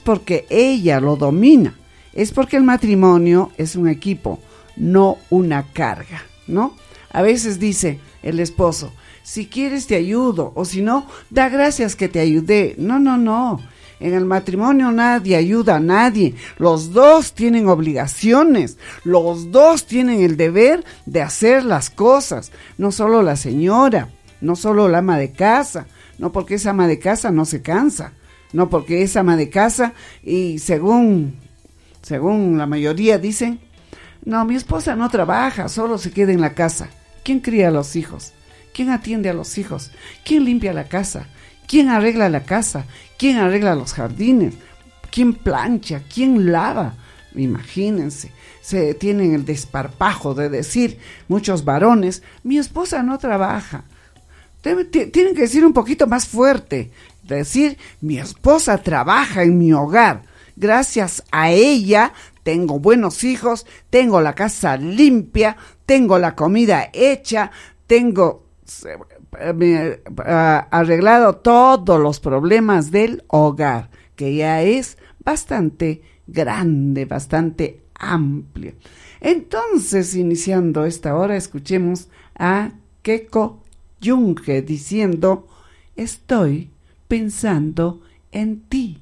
porque ella lo domina, es porque el matrimonio es un equipo, no una carga, ¿no? A veces dice el esposo, si quieres te ayudo, o si no, da gracias que te ayudé. No. En el matrimonio nadie ayuda a nadie. Los dos tienen obligaciones. Los dos tienen el deber de hacer las cosas. No solo la señora, no solo la ama de casa. No porque es ama de casa no se cansa. No porque es ama de casa y según la mayoría dicen, no, mi esposa no trabaja, solo se queda en la casa. ¿Quién cría a los hijos? ¿Quién atiende a los hijos? ¿Quién limpia la casa? ¿Quién arregla la casa? ¿Quién arregla los jardines? ¿Quién plancha? ¿Quién lava? Imagínense, se tienen el desparpajo de decir muchos varones, mi esposa no trabaja. Tienen que decir un poquito más fuerte, decir, mi esposa trabaja en mi hogar. Gracias a ella tengo buenos hijos, tengo la casa limpia, tengo la comida hecha, tengo arreglado todos los problemas del hogar, que ya es bastante grande, bastante amplio. Entonces, iniciando esta hora, escuchemos a Keko Junge diciendo, estoy pensando en ti.